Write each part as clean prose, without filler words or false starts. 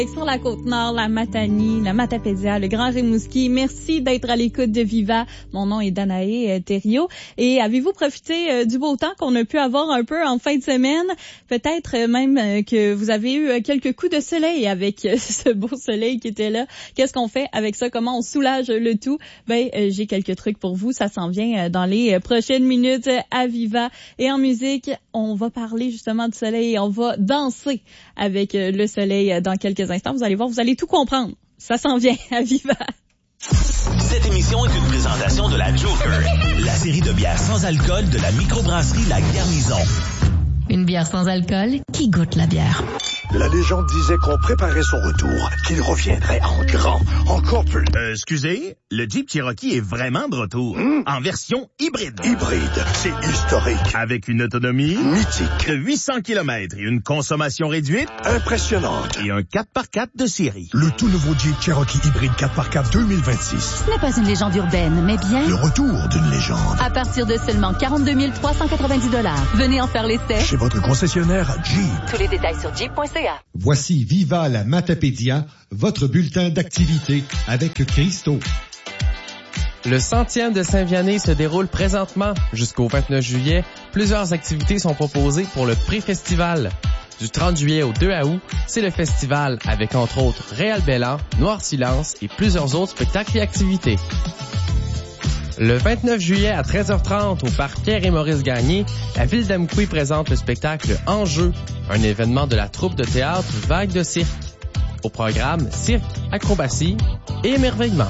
Sur la Côte-Nord, la Matanie, la Matapédia, le Grand Rimouski. Merci d'être à l'écoute de Viva. Mon nom est Danae Thériault. Et avez-vous profité du beau temps qu'on a pu avoir un peu en fin de semaine? Peut-être même que vous avez eu quelques coups de soleil avec ce beau soleil qui était là. Qu'est-ce qu'on fait avec ça? Comment on soulage le tout? J'ai quelques trucs pour vous. Ça s'en vient dans les prochaines minutes à Viva. Et en musique, on va parler justement du soleil et on va danser avec le soleil dans quelques instants. Vous allez voir, vous allez tout comprendre. Ça s'en vient à Viva. Cette émission est une présentation de la Joker, la série de bières sans alcool de la microbrasserie La Garnison. Une bière sans alcool qui goûte la bière. La légende disait qu'on préparait son retour, qu'il reviendrait en grand, encore plus. Excusez, le Jeep Cherokee est vraiment de retour, en version hybride. Hybride, c'est historique. Avec une autonomie mythique de 800 km et une consommation réduite impressionnante. Et un 4x4 de série. Le tout nouveau Jeep Cherokee hybride 4x4 2026. Ce n'est pas une légende urbaine, mais bien le retour d'une légende. À partir de seulement 42 390 $. Venez en faire l'essai chez votre concessionnaire Jeep. Tous les détails sur jeep.ca. Voici Viva la Matapédia, votre bulletin d'activité avec Christo. Le 100e de Saint-Vianney se déroule présentement jusqu'au 29 juillet. Plusieurs activités sont proposées pour le pré-festival. Du 30 juillet au 2 août, c'est le festival avec entre autres Réal Bellan, Noir Silence et plusieurs autres spectacles et activités. Le 29 juillet à 13h30 au parc Pierre et Maurice Gagné, la ville d'Amqui présente le spectacle Enjeu, un événement de la troupe de théâtre Vague de cirque. Au programme, cirque, acrobatie et émerveillement.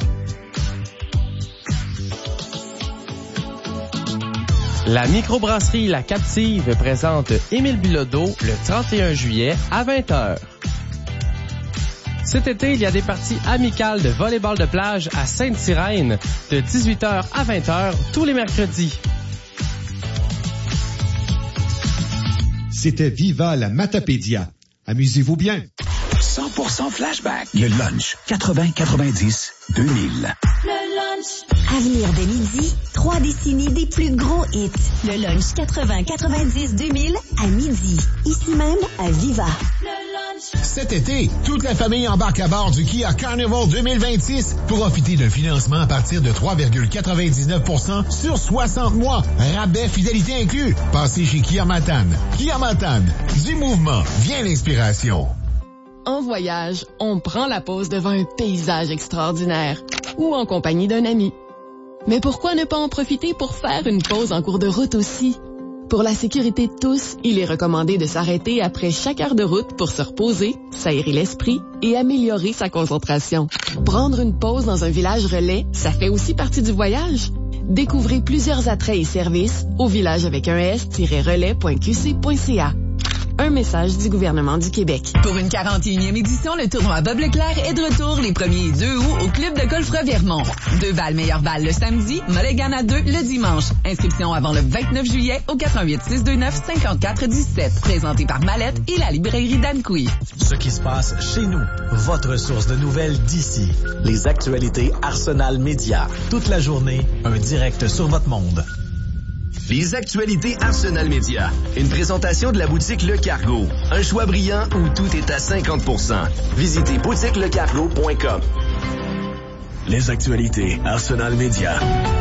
La microbrasserie La Captive présente Émile Bilodeau le 31 juillet à 20h. Cet été, il y a des parties amicales de volleyball de plage à Sainte-Sirène de 18h à 20h tous les mercredis. C'était Viva la Matapédia. Amusez-vous bien. 100% flashback. Le lunch 80-90-2000. Le lunch. À venir dès midi, 3 décennies des plus gros hits. Le lunch 80-90-2000 à midi. Ici même à Viva. Le lunch. Cet été, toute la famille embarque à bord du Kia Carnival 2026 pour profiter d'un financement à partir de 3,99% sur 60 mois. Rabais fidélité inclus. Passez chez Kia Matane. Kia Matane. Du mouvement vient l'inspiration. En voyage, on prend la pause devant un paysage extraordinaire ou en compagnie d'un ami. Mais pourquoi ne pas en profiter pour faire une pause en cours de route aussi? Pour la sécurité de tous, il est recommandé de s'arrêter après chaque heure de route pour se reposer, s'aérer l'esprit et améliorer sa concentration. Prendre une pause dans un village relais, ça fait aussi partie du voyage. Découvrez plusieurs attraits et services au village avec un s-relais.qc.ca. Un message du gouvernement du Québec. Pour une 41e édition, le tournoi Bob Leclerc est de retour les 1er et 2 août au club de golf Revermont. 2 balles meilleure balle le samedi, Mulligan à 2 le dimanche. Inscription avant le 29 juillet au 88 629 54 17. Présenté par Mallette et la librairie d'Amqui. Ce qui se passe chez nous, votre source de nouvelles d'ici. Les actualités Arsenal Média. Toute la journée, un direct sur votre monde. Les actualités Arsenal Média. Une présentation de la boutique Le Cargo. Un choix brillant où tout est à 50%. Visitez boutiquelecargo.com. Les actualités Arsenal Média.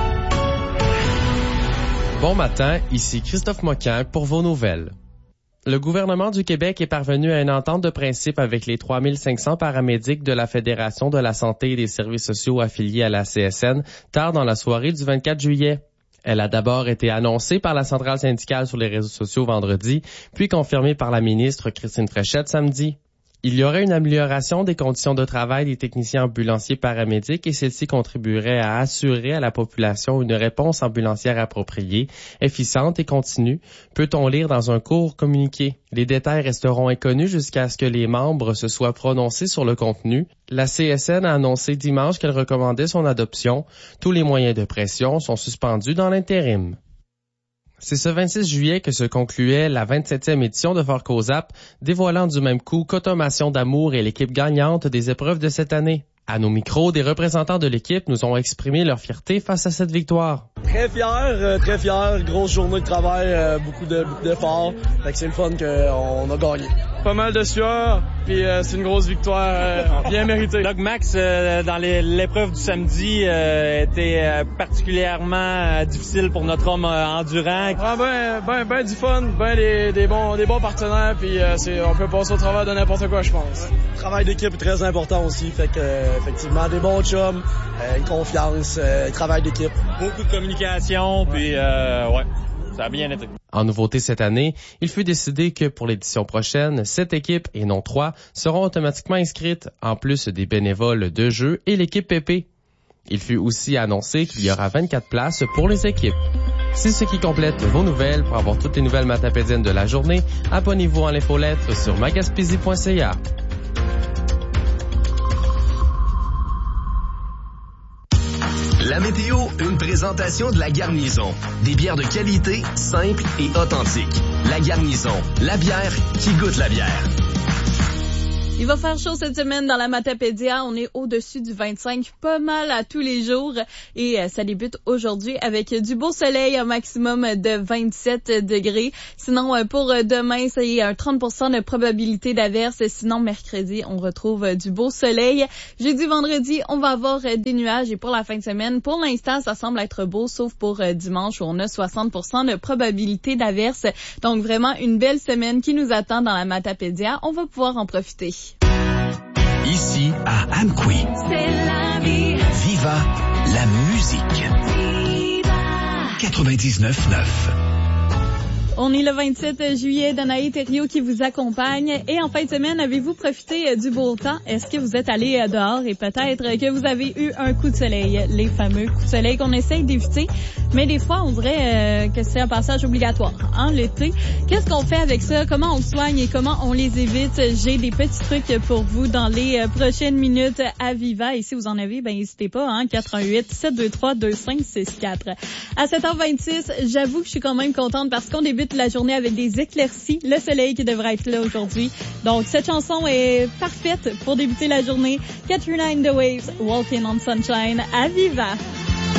Bon matin, ici Christophe Moquin pour vos nouvelles. Le gouvernement du Québec est parvenu à une entente de principe avec les 3500 paramédics de la Fédération de la santé et des services sociaux affiliés à la CSN tard dans la soirée du 24 juillet. Elle a d'abord été annoncée par la centrale syndicale sur les réseaux sociaux vendredi, puis confirmée par la ministre Christine Fréchette samedi. Il y aurait une amélioration des conditions de travail des techniciens ambulanciers paramédics et celle-ci contribuerait à assurer à la population une réponse ambulancière appropriée, efficiente et continue, peut-on lire dans un court communiqué. Les détails resteront inconnus jusqu'à ce que les membres se soient prononcés sur le contenu. La CSN a annoncé dimanche qu'elle recommandait son adoption. Tous les moyens de pression sont suspendus dans l'intérim. C'est ce 26 juillet que se concluait la 27e édition de Fort Cozap, dévoilant du même coup qu'Automation d'amour est l'équipe gagnante des épreuves de cette année. À nos micros, des représentants de l'équipe nous ont exprimé leur fierté face à cette victoire. Très fier. Grosse journée de travail, beaucoup d'efforts. Fait que c'est le fun qu'on a gagné. Pas mal de sueur, puis c'est une grosse victoire bien méritée. Doug Max, dans l'épreuve du samedi, était particulièrement difficile pour notre homme endurant. Ben du fun, des bons partenaires, puis on peut passer au travers de n'importe quoi, je pense. Le travail d'équipe est très important aussi, fait que effectivement des bons chums, une confiance, travail d'équipe. Beaucoup de communication, puis ouais. Ça a bien été. En nouveauté cette année, il fut décidé que pour l'édition prochaine, 7 équipes et non 3 seront automatiquement inscrites, en plus des bénévoles de jeu et l'équipe PP. Il fut aussi annoncé qu'il y aura 24 places pour les équipes. C'est ce qui complète vos nouvelles. Pour avoir toutes les nouvelles matapédiennes de la journée, abonnez-vous en l'infolettre sur magaspizi.ca. La météo, une présentation de La Garnison. Des bières de qualité, simples et authentiques. La Garnison, la bière qui goûte la bière. Il va faire chaud cette semaine dans la Matapédia. On est au-dessus du 25, pas mal à tous les jours. Et ça débute aujourd'hui avec du beau soleil, un maximum de 27 degrés. Sinon, pour demain, c'est un 30% de probabilité d'averse. Sinon, mercredi, on retrouve du beau soleil. Jeudi, vendredi, on va avoir des nuages. Et pour la fin de semaine, pour l'instant, ça semble être beau, sauf pour dimanche où on a 60% de probabilité d'averse. Donc, vraiment, une belle semaine qui nous attend dans la Matapédia. On va pouvoir en profiter. Ici, à Amqui. C'est la vie. Viva la musique. Viva. 99.9. On est le 27 juillet, Danae Thériault qui vous accompagne. Et en fin de semaine, avez-vous profité du beau temps? Est-ce que vous êtes allé dehors et peut-être que vous avez eu un coup de soleil? Les fameux coups de soleil qu'on essaye d'éviter. Mais des fois, on dirait que c'est un passage obligatoire, hein, l'été. Qu'est-ce qu'on fait avec ça? Comment on soigne et comment on les évite? J'ai des petits trucs pour vous dans les prochaines minutes à Viva. Et si vous en avez, ben n'hésitez pas, hein, 418-723-2564. À 7h26, j'avoue que je suis quand même contente parce qu'on débute la journée avec des éclaircies, le soleil qui devrait être là aujourd'hui. Donc, cette chanson est parfaite pour débuter la journée. Katrina and the Waves, Walking on Sunshine à Viva.